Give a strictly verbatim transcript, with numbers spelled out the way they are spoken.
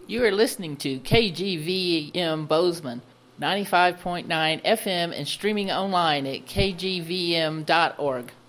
You are listening to K G V M Bozeman, ninety-five point nine F M and streaming online at k g v m dot org.